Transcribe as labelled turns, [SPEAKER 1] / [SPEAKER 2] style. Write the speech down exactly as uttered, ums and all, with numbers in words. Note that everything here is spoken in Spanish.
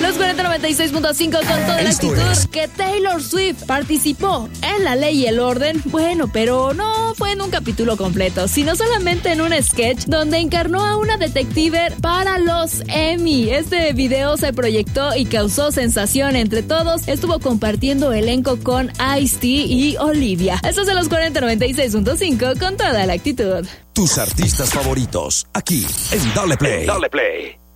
[SPEAKER 1] Los cuarenta noventa y seis punto cinco con toda la
[SPEAKER 2] Esto
[SPEAKER 1] actitud.
[SPEAKER 2] es-
[SPEAKER 1] Que Taylor Swift participó en La Ley y el Orden. Bueno, pero no fue en un capítulo completo, sino solamente en un sketch donde encarnó a una detective para los Emmy. Este video se proyectó y causó sensación entre todos. Estuvo compartiendo elenco con Ice-T y Olivia. Estos son los cuarenta noventa y seis punto cinco con toda la actitud.
[SPEAKER 2] Tus artistas favoritos, aquí en Dale Play.
[SPEAKER 3] Dale Play.